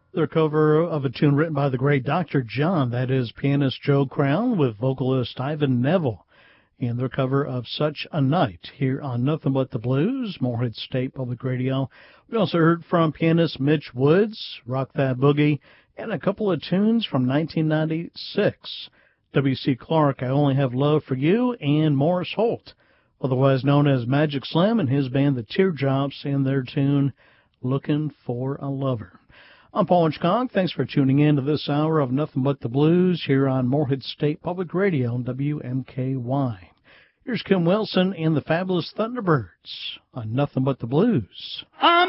Their cover of a tune written by the great Dr. John, that is pianist Joe Crown with vocalist Ivan Neville, in their cover of Such a Night here on Nothing But the Blues, Morehead State Public Radio. We also heard from pianist Mitch Woods, Rock That Boogie, and a couple of tunes from 1996. W.C. Clark, I Only Have Love for You, and Morris Holt, otherwise known as Magic Slim, and his band The Teardrops, and their tune Looking for a Lover. I'm Paul Hitchcock. Thanks for tuning in to this hour of Nothing But the Blues here on Morehead State Public Radio, WMKY. Here's Kim Wilson and the Fabulous Thunderbirds on Nothing But the Blues.